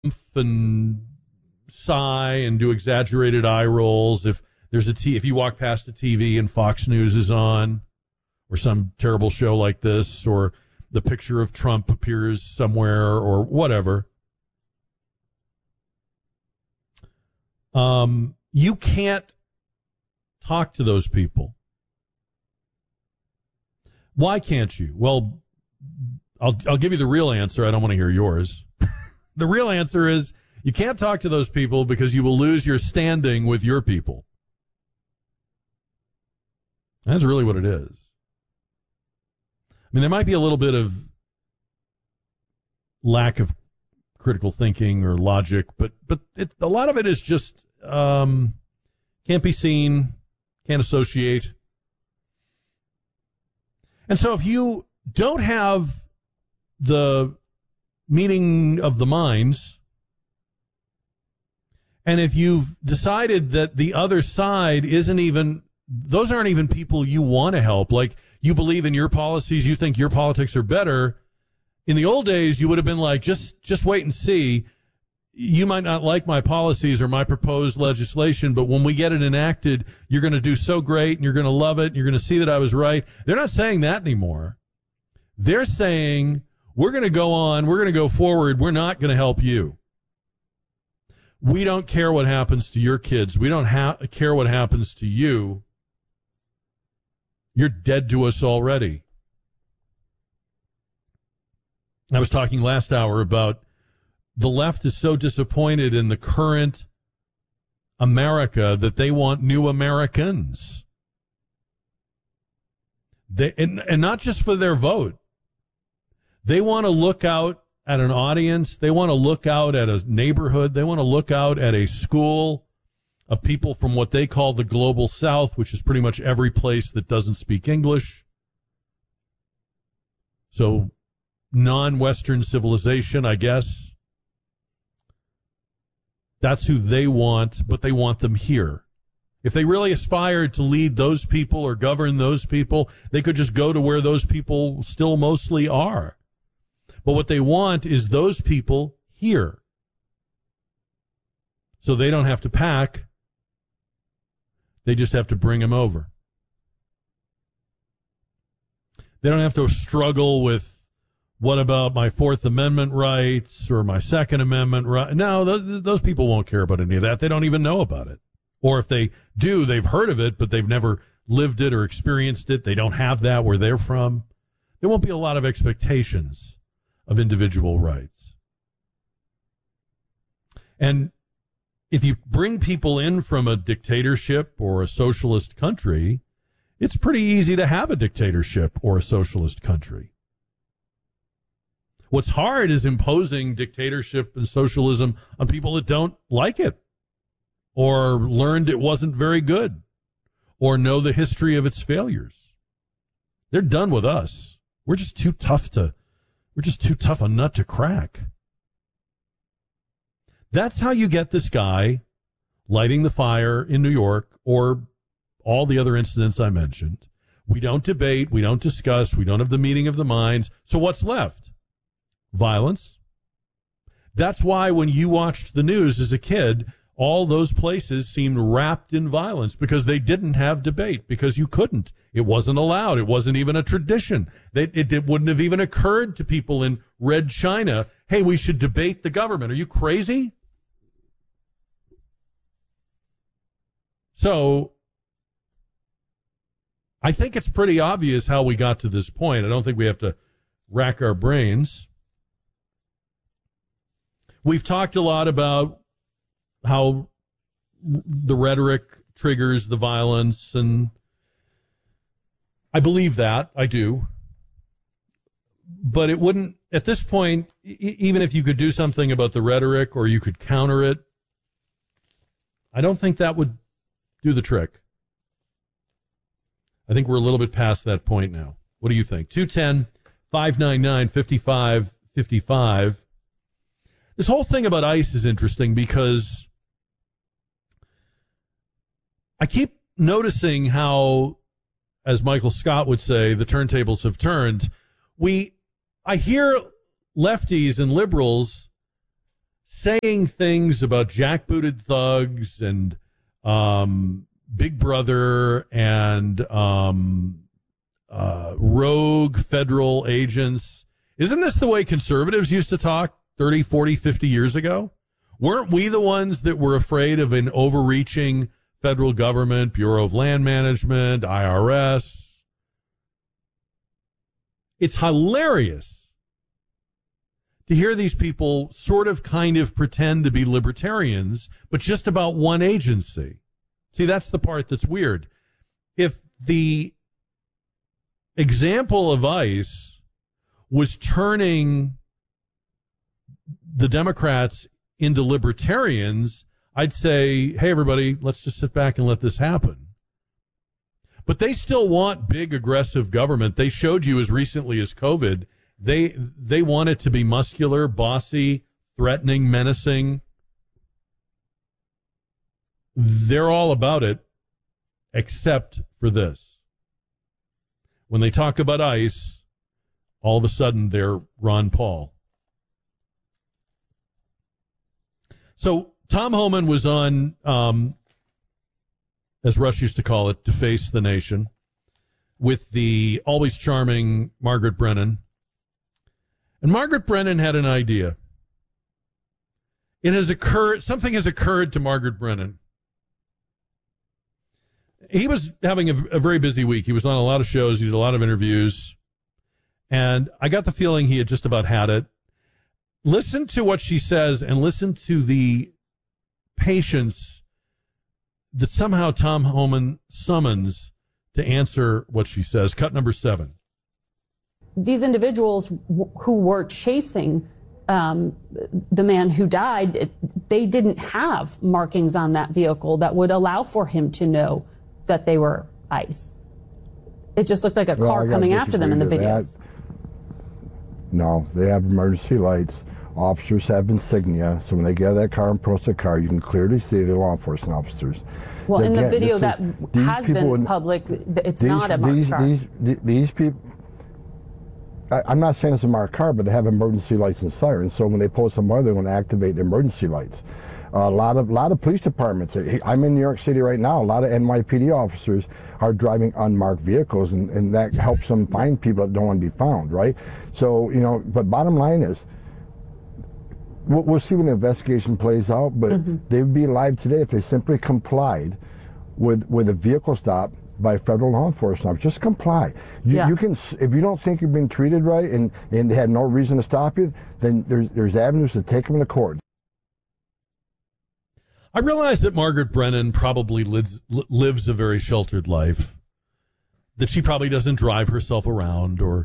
and sigh and do exaggerated eye rolls if you walk past the TV and Fox News is on, or some terrible show like this, or the picture of Trump appears somewhere, or whatever. You can't talk to those people. Why can't you? Well, I'll give you the real answer. I don't want to hear yours. The real answer is you can't talk to those people because you will lose your standing with your people. That's really what it is. I mean, there might be a little bit of lack of critical thinking or logic, but a lot of it is just can't be seen, can't associate. And so if you don't have the meeting of the minds, and if you've decided that the other side those aren't even people you want to help, like you believe in your policies, you think your politics are better. In the old days, you would have been like, just wait and see. You might not like my policies or my proposed legislation, but when we get it enacted, you're going to do so great and you're going to love it and you're going to see that I was right. They're not saying that anymore. They're saying, we're going to go on, we're going to go forward, we're not going to help you. We don't care what happens to your kids. We don't care what happens to you. You're dead to us already. I was talking last hour about the left is so disappointed in the current America that they want new Americans. And not just for their vote. They want to look out at an audience. They want to look out at a neighborhood. They want to look out at a school of people from what they call the global South, which is pretty much every place that doesn't speak English. So non-Western civilization, I guess. That's who they want, but they want them here. If they really aspired to lead those people or govern those people, they could just go to where those people still mostly are. But what they want is those people here. So they don't have to pack. They just have to bring them over. They don't have to struggle with, what about my Fourth Amendment rights or my Second Amendment rights? No, those people won't care about any of that. They don't even know about it. Or if they do, they've heard of it, but they've never lived it or experienced it. They don't have that where they're from. There won't be a lot of expectations of individual rights. And if you bring people in from a dictatorship or a socialist country, it's pretty easy to have a dictatorship or a socialist country. What's hard is imposing dictatorship and socialism on people that don't like it or learned it wasn't very good or know the history of its failures. They're done with us. We're just too tough a nut to crack. That's how you get this guy lighting the fire in New York or all the other incidents I mentioned. We don't debate. We don't discuss. We don't have the meeting of the minds. So what's left? Violence. That's why when you watched the news as a kid, all those places seemed wrapped in violence because they didn't have debate, because you couldn't. It wasn't allowed. It wasn't even a tradition. It wouldn't have even occurred to people in Red China, hey, we should debate the government. Are you crazy? So I think it's pretty obvious how we got to this point. I don't think we have to rack our brains. We've talked a lot about how the rhetoric triggers the violence, and I believe that. I do. But it wouldn't, at this point, even if you could do something about the rhetoric or you could counter it, I don't think that would do the trick. I think we're a little bit past that point now. What do you think? 210-599-5555. This whole thing about ICE is interesting because I keep noticing how, as Michael Scott would say, the turntables have turned. I hear lefties and liberals saying things about jackbooted thugs and Big Brother and rogue federal agents. Isn't this the way conservatives used to talk 30, 40, 50 years ago? Weren't we the ones that were afraid of an overreaching federal government, Bureau of Land Management, IRS? It's hilarious to hear these people sort of kind of pretend to be libertarians, but just about one agency. See, that's the part that's weird. If the example of ICE was turning the Democrats into libertarians, I'd say, hey, everybody, let's just sit back and let this happen. But they still want big, aggressive government. They showed you as recently as COVID, they want it to be muscular, bossy, threatening, menacing. They're all about it, except for this. When they talk about ICE, all of a sudden they're Ron Paul. So Tom Homan was on, as Rush used to call it, Deface the Nation, with the always charming Margaret Brennan. And Margaret Brennan had an idea. Something has occurred to Margaret Brennan. He was having a very busy week. He was on a lot of shows. He did a lot of interviews. And I got the feeling he had just about had it. Listen to what she says and listen to the patience that somehow Tom Homan summons to answer what she says. Cut number 7. These individuals who were chasing the man who died, they didn't have markings on that vehicle that would allow for him to know that they were ICE. It just looked like a car coming after them in the videos. No, they have emergency lights. Officers have insignia, so when they get out of that car and approach the car, you can clearly see they're law enforcement officers. Well, in the video that has been public, it's not a marked car. These people, I'm not saying it's a marked car, but they have emergency lights and sirens, so when they pull somewhere, they're going to activate the emergency lights. A lot of police departments, I'm in New York City right now, a lot of NYPD officers are driving unmarked vehicles, and that helps them find people that don't want to be found, right? So, but bottom line is, we'll see when the investigation plays out, but they would be alive today if they simply complied with a vehicle stop by federal law enforcement. Just comply. You can, if you don't think you've been treated right and they had no reason to stop you, then there's avenues to take them to court. I realize that Margaret Brennan probably lives a very sheltered life, that she probably doesn't drive herself around or,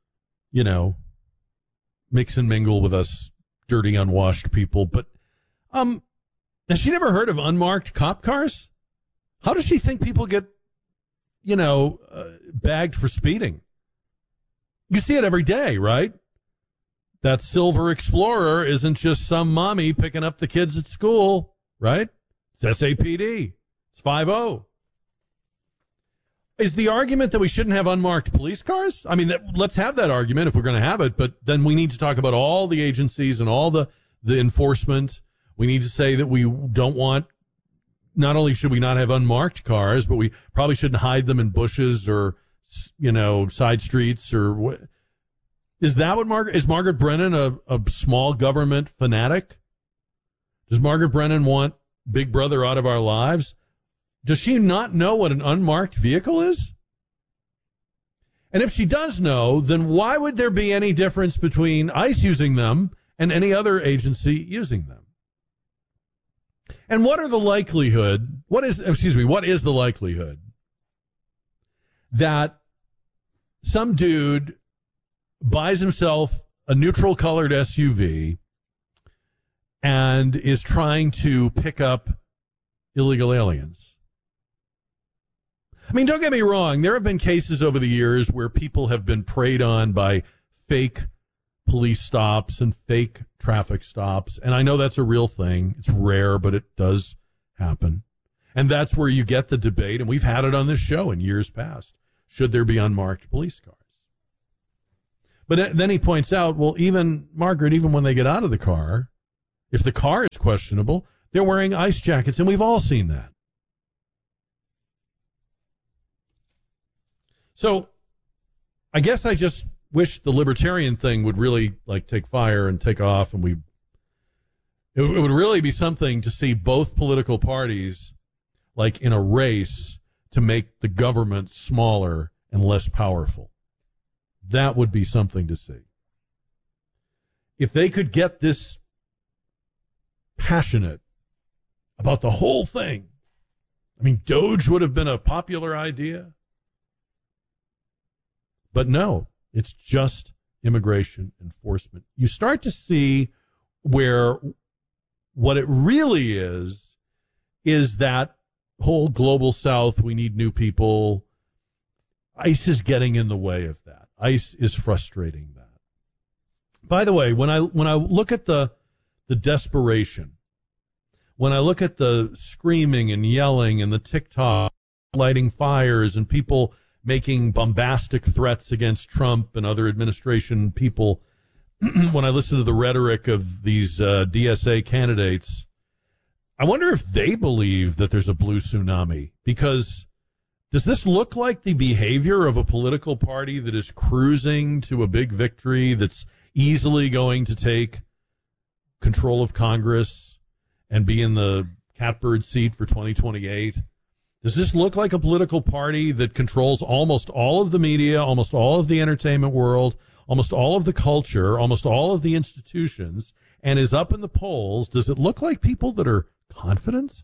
mix and mingle with us dirty, unwashed people. But has she never heard of unmarked cop cars? How does she think people get, bagged for speeding? You see it every day, right? That silver Explorer isn't just some mommy picking up the kids at school. Right? It's SAPD. It's 5-0. Is the argument that we shouldn't have unmarked police cars? I mean, let's have that argument if we're going to have it, but then we need to talk about all the agencies and all the enforcement. We need to say that we don't want, not only should we not have unmarked cars, but we probably shouldn't hide them in bushes or, side streets or what. Is that what is Margaret Brennan a small government fanatic? Does Margaret Brennan want Big Brother out of our lives? Does she not know what an unmarked vehicle is? And if she does know, then why would there be any difference between ICE using them and any other agency using them? And what is the likelihood that some dude buys himself a neutral colored SUV and is trying to pick up illegal aliens? I mean, don't get me wrong. There have been cases over the years where people have been preyed on by fake police stops and fake traffic stops. And I know that's a real thing. It's rare, but it does happen. And that's where you get the debate. And we've had it on this show in years past. Should there be unmarked police cars? But then he points out, well, even Margaret, even when they get out of the car, If the car is questionable, they're wearing ice jackets, and we've all seen that. So I guess I just wish the libertarian thing would really take fire and take off, and it would really be something to see both political parties in a race to make the government smaller and less powerful. That would be something to see. If they could get this passionate about the whole thing, I mean, Doge would have been a popular idea. But no, it's just immigration enforcement. You start to see where what it really is that whole global South, we need new people. ICE is getting in the way of that. ICE is frustrating that. By the way, when I look at the desperation, when I look at the screaming and yelling and the TikTok lighting fires and people making bombastic threats against Trump and other administration people, when I listen to the rhetoric of these DSA candidates, I wonder if they believe that there's a blue tsunami. Because does this look like the behavior of a political party that is cruising to a big victory, that's easily going to take control of Congress and be in the catbird seat for 2028? Does this look like a political party that controls almost all of the media, almost all of the entertainment world, almost all of the culture, almost all of the institutions, and is up in the polls? Does it look like people that are confident?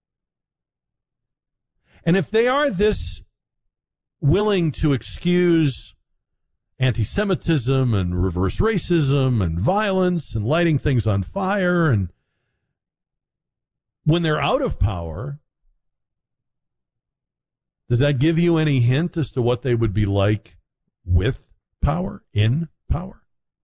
And if they are this willing to excuse anti-Semitism and reverse racism and violence and lighting things on fire, and when they're out of power, does that give you any hint as to what they would be like with power, in power?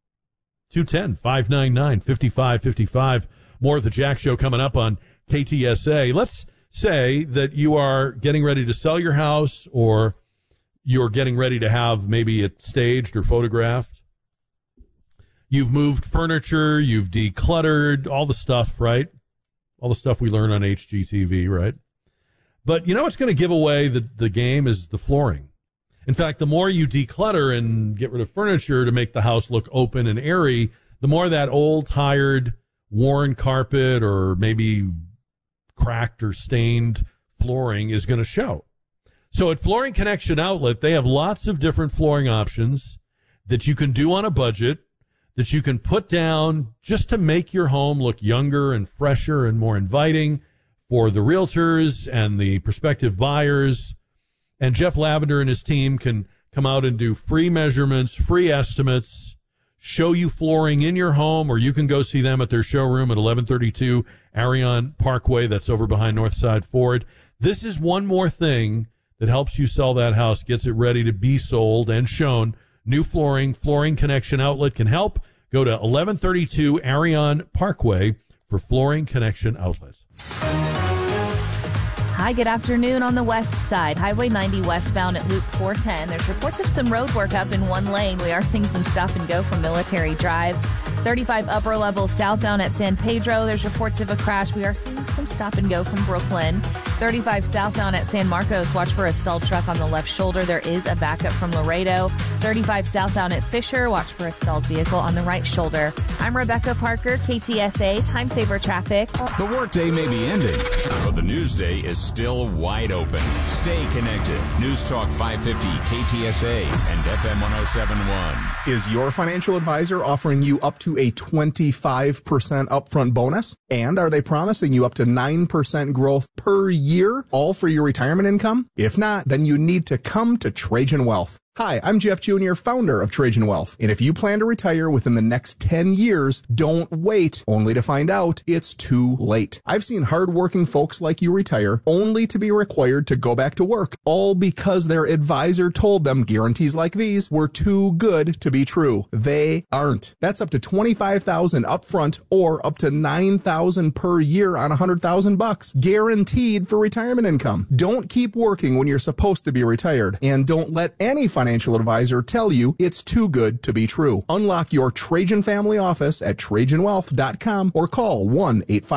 210-599-5555. More of the Jack Show coming up on KTSA. Let's say that you are getting ready to sell your house, or you're getting ready to have maybe it staged or photographed. You've moved furniture, you've decluttered, all the stuff, right? All the stuff we learn on HGTV, right? But you know what's going to give away the game is the flooring. In fact, the more you declutter and get rid of furniture to make the house look open and airy, the more that old, tired, worn carpet or maybe cracked or stained flooring is going to show. So at Flooring Connection Outlet, they have lots of different flooring options that you can do on a budget, that you can put down just to make your home look younger and fresher and more inviting for the realtors and the prospective buyers. And Jeff Lavender and his team can come out and do free measurements, free estimates, show you flooring in your home, or you can go see them at their showroom at 1132 Arion Parkway. That's over behind Northside Ford. This is one more thing that helps you sell that house, gets it ready to be sold and shown. New flooring, Flooring Connection Outlet can help. Go to 1132 Arion Parkway for Flooring Connection Outlet. Hi, good afternoon on the west side. Highway 90 westbound at Loop 410. There's reports of some road work up in one lane. We are seeing some stop and go from Military Drive. 35 upper level southbound at San Pedro. There's reports of a crash. We are seeing some stop and go from Brooklyn. 35 southbound at San Marcos. Watch for a stalled truck on the left shoulder. There is a backup from Laredo. 35 southbound at Fisher. Watch for a stalled vehicle on the right shoulder. I'm Rebecca Parker, KTSA Time Saver Traffic. The workday may be ending, but the news day is still wide open. Stay connected. News Talk 550 KTSA and FM 107.1. Is your financial advisor offering you up to a 25% upfront bonus? And are they promising you up to 9% growth per year, all for your retirement income? If not, then you need to come to Trajan Wealth. Hi, I'm Jeff Jr., founder of Trajan Wealth. And if you plan to retire within the next 10 years, don't wait only to find out it's too late. I've seen hardworking folks like you retire only to be required to go back to work, all because their advisor told them guarantees like these were too good to be true. They aren't. That's up to $25,000 upfront or up to $9,000 per year on $100,000, guaranteed for retirement income. Don't keep working when you're supposed to be retired, and don't let any financial financial advisor tell you it's too good to be true. Unlock your Trajan family office at TrajanWealth.com or call 1-855